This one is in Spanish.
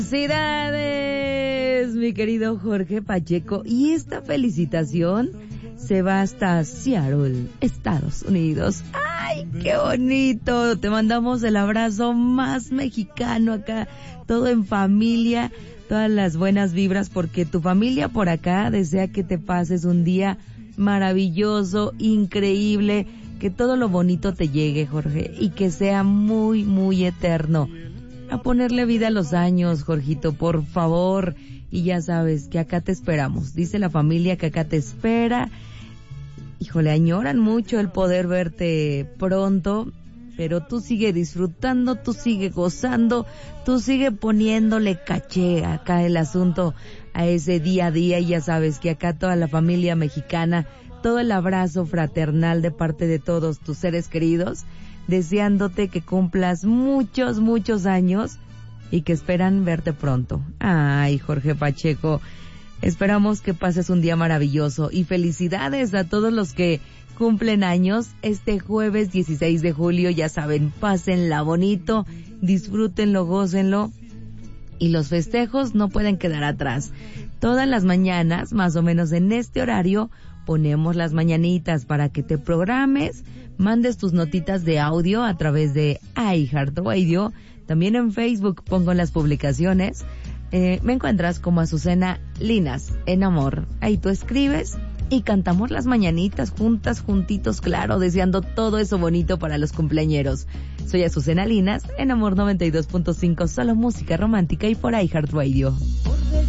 Felicidades, mi querido Jorge Pacheco. Y esta felicitación se va hasta Seattle, Estados Unidos. ¡Ay, qué bonito! Te mandamos el abrazo más mexicano acá, todo en familia, todas las buenas vibras, porque tu familia por acá desea que te pases un día maravilloso, increíble, que todo lo bonito te llegue, Jorge, y que sea muy, muy eterno. A ponerle vida a los años, Jorgito, por favor. Y ya sabes que acá te esperamos. Dice la familia que acá te espera. Híjole, añoran mucho el poder verte pronto, pero tú sigue disfrutando, tú sigue gozando, tú sigue poniéndole caché acá el asunto a ese día a día. Y ya sabes que acá toda la familia mexicana, todo el abrazo fraternal de parte de todos tus seres queridos, deseándote que cumplas muchos, muchos años y que esperan verte pronto. Ay, Jorge Pacheco, esperamos que pases un día maravilloso y felicidades a todos los que cumplen años este jueves 16 de julio. Ya saben, pásenla bonito, disfrútenlo, gócenlo, y los festejos no pueden quedar atrás. Todas las mañanas, más o menos en este horario, ponemos las mañanitas para que te programes, mandes tus notitas de audio a través de iHeartRadio. También en Facebook pongo las publicaciones. Me encuentras como Azucena Linas en Amor. Ahí tú escribes y cantamos las mañanitas juntas, juntitos, claro, deseando todo eso bonito para los cumpleañeros. Soy Azucena Linas en Amor 92.5, solo música romántica y por iHeartRadio.